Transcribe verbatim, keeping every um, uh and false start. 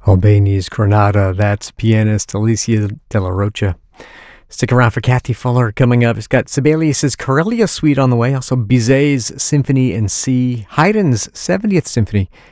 Albani's Granada, that's pianist Alicia De La Rocha. Stick around for Kathy Fuller coming up. It's got Sibelius' Corellia Suite on the way, also Bizet's Symphony in C, Haydn's seventieth Symphony,